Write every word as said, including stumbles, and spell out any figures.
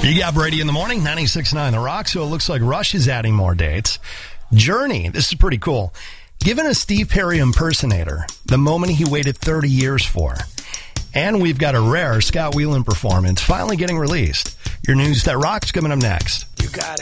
You got Brady in the morning, ninety-six point nine The Rock, so it looks like Rush is adding more dates. Journey, this is pretty cool. Given a Steve Perry impersonator, the moment he waited thirty years for. And we've got a rare Scott Weiland performance finally getting released. Your news that rocks coming up next. You got it.